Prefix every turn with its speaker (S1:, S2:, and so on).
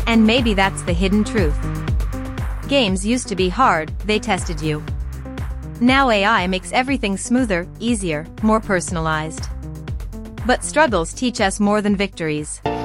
S1: And maybe that's the hidden truth. Games used to be hard, they tested you. Now AI makes everything smoother, easier, more personalized. But struggles teach us more than victories.